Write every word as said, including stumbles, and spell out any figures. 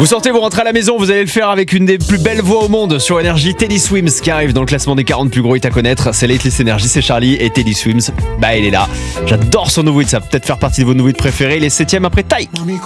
Vous sortez, vous rentrez à la maison, vous allez le faire avec une des plus belles voix au monde sur Énergie, Teddy Swims qui arrive dans le classement des quarante plus gros hits à connaître. C'est Latest Énergie, c'est Charlie et Teddy Swims. Bah, il est là. J'adore son nouveau hit, ça va peut-être faire partie de vos nouveaux hits préférés. Il est septième après Taï.